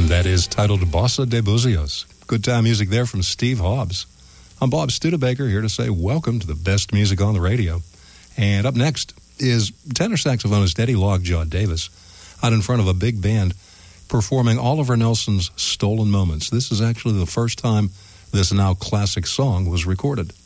That is titled Bossa de Buzios. Good time music there from Steve Hobbs. I'm Bob Studebaker, here to say welcome to the best music on the radio. And up next is tenor saxophonist Eddie Lockjaw Davis out in front of a big band performing Oliver Nelson's Stolen Moments. This is actually the first time this now classic song was recorded.